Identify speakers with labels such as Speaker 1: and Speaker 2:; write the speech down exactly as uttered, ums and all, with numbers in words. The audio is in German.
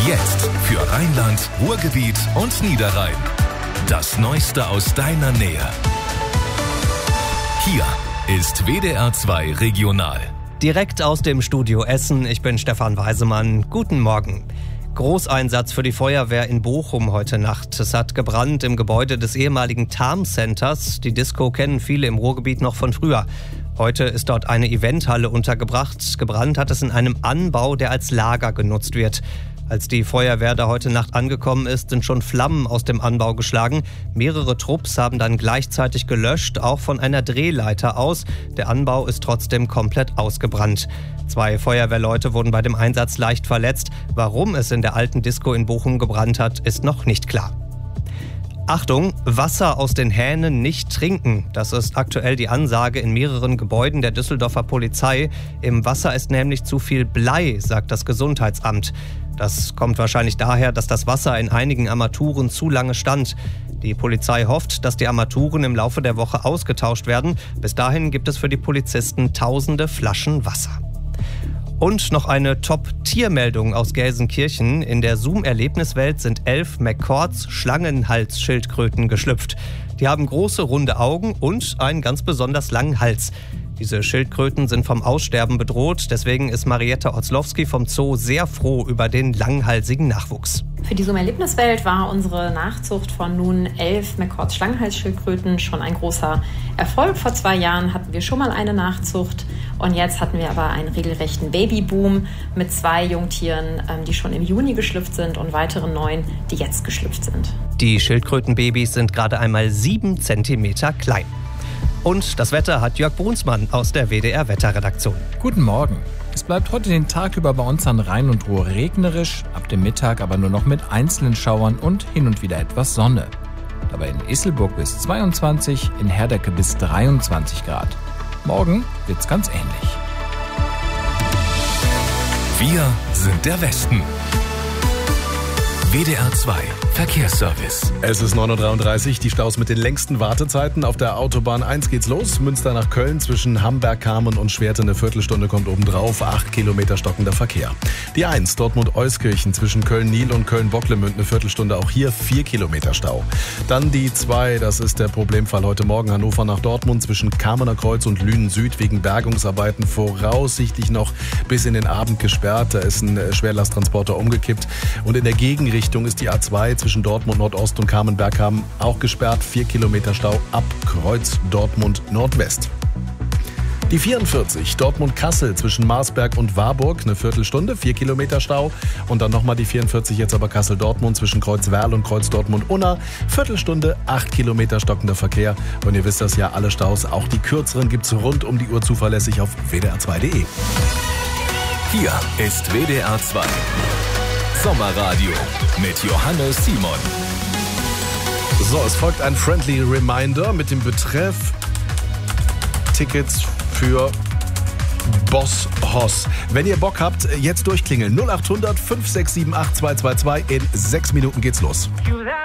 Speaker 1: Jetzt für Rheinland, Ruhrgebiet und Niederrhein. Das Neueste aus deiner Nähe. Hier ist W D R zwei Regional.
Speaker 2: Direkt aus dem Studio Essen, ich bin Stefan Weisemann. Guten Morgen. Großeinsatz für die Feuerwehr in Bochum heute Nacht. Es hat gebrannt im Gebäude des ehemaligen Tarm Centers. Die Disco kennen viele im Ruhrgebiet noch von früher. Heute ist dort eine Eventhalle untergebracht. Gebrannt hat es in einem Anbau, der als Lager genutzt wird. Als die Feuerwehr da heute Nacht angekommen ist, sind schon Flammen aus dem Anbau geschlagen. Mehrere Trupps haben dann gleichzeitig gelöscht, auch von einer Drehleiter aus. Der Anbau ist trotzdem komplett ausgebrannt. Zwei Feuerwehrleute wurden bei dem Einsatz leicht verletzt. Warum es in der alten Disco in Bochum gebrannt hat, ist noch nicht klar. Achtung, Wasser aus den Hähnen nicht trinken. Das ist aktuell die Ansage in mehreren Gebäuden der Düsseldorfer Polizei. Im Wasser ist nämlich zu viel Blei, sagt das Gesundheitsamt. Das kommt wahrscheinlich daher, dass das Wasser in einigen Armaturen zu lange stand. Die Polizei hofft, dass die Armaturen im Laufe der Woche ausgetauscht werden. Bis dahin gibt es für die Polizisten tausende Flaschen Wasser. Und noch eine Top-Tiermeldung aus Gelsenkirchen. In der Zoom-Erlebniswelt sind elf McCords Schlangenhalsschildkröten geschlüpft. Die haben große, runde Augen und einen ganz besonders langen Hals. Diese Schildkröten sind vom Aussterben bedroht. Deswegen ist Marietta Otzlowski vom Zoo sehr froh über den langhalsigen Nachwuchs.
Speaker 3: Für die Zoom-Erlebniswelt war unsere Nachzucht von nun elf McCords Schlangenhalsschildkröten schon ein großer Erfolg. Vor zwei Jahren hatten wir schon mal eine Nachzucht und jetzt hatten wir aber einen regelrechten Babyboom mit zwei Jungtieren, die schon im Juni geschlüpft sind und weiteren neun, die jetzt geschlüpft sind.
Speaker 2: Die Schildkrötenbabys sind gerade einmal sieben Zentimeter klein. Und das Wetter hat Jörg Brunsmann aus der W D R-Wetterredaktion.
Speaker 4: Guten Morgen. Es bleibt heute den Tag über bei uns an Rhein und Ruhr regnerisch, ab dem Mittag aber nur noch mit einzelnen Schauern und hin und wieder etwas Sonne. Dabei in Isselburg bis zweiundzwanzig, in Herdecke bis dreiundzwanzig Grad. Morgen wird's ganz ähnlich.
Speaker 1: Wir sind der Westen. W D R zwei Verkehrsservice.
Speaker 5: Es ist neun Uhr dreiunddreißig, die Staus mit den längsten Wartezeiten. Auf der Autobahn eins geht's los. Münster nach Köln zwischen Hamberg, Kamen und Schwerte. Eine Viertelstunde kommt obendrauf. Acht Kilometer stockender Verkehr. Die eins Dortmund-Euskirchen zwischen Köln-Niel und Köln-Bocklemünd. Eine Viertelstunde auch hier. Vier Kilometer Stau. Dann die zwei, das ist der Problemfall heute Morgen. Hannover nach Dortmund zwischen Kamener Kreuz und Lünen Süd wegen Bergungsarbeiten voraussichtlich noch bis in den Abend gesperrt. Da ist ein Schwerlasttransporter umgekippt. Und in der Gegenrichtung ist die A zwei zwischen Dortmund Nordost und Kamen-Berghamen auch gesperrt. Vier Kilometer Stau ab Kreuz Dortmund Nordwest. Die vierundvierzig Dortmund-Kassel zwischen Marsberg und Warburg. Eine Viertelstunde, vier Kilometer Stau. Und dann nochmal die vierundvierzig jetzt aber Kassel-Dortmund zwischen Kreuz Werl und Kreuz Dortmund-Unna. Viertelstunde, acht Kilometer stockender Verkehr. Und ihr wisst das ja, alle Staus, auch die kürzeren, gibt's rund um die Uhr zuverlässig auf w d r zwei punkt de.
Speaker 1: Hier ist W D R zwei Sommerradio mit Johannes Simon.
Speaker 5: So, es folgt ein Friendly Reminder mit dem Betreff Tickets für Boss Hoss. Wenn ihr Bock habt, jetzt durchklingeln. null acht hundert fünf sechs sieben acht zwei zwei zwei. In sechs Minuten geht's los.